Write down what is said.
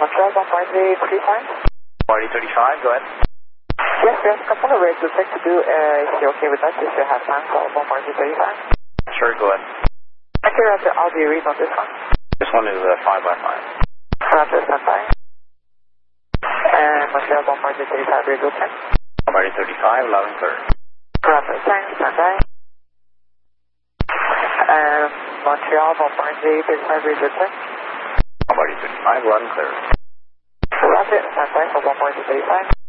Montreal, Bombardier 35. Bombardier 35, go ahead. Yes, we have a couple of rates we'd like to do, if you're okay with that, if you have time for Bombardier 35. Sure, go ahead. Okay, Roger, I'll be read on this one. This one is 5x5. Roger, standby. And Montreal, Bombardier 35, radio 10. Bombardier 35, loud and clear. Roger, thanks, standby. And Montreal, Bombardier 35, radio 10. Bombardier 35, loud and clear. Roger, standby for Bombardier 35.